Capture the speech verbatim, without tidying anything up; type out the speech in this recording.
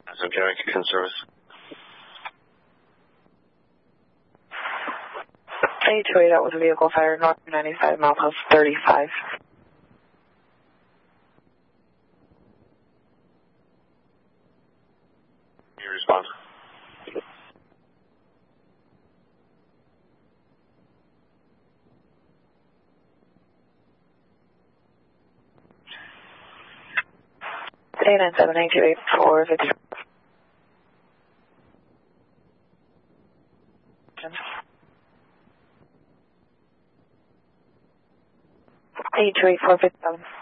Subject can service. eight two eight, that was a vehicle fired north ninety-five, milepost thirty-five. Your response. eight nine seven eight two eight four fifty. eight two eight four fifty-seven.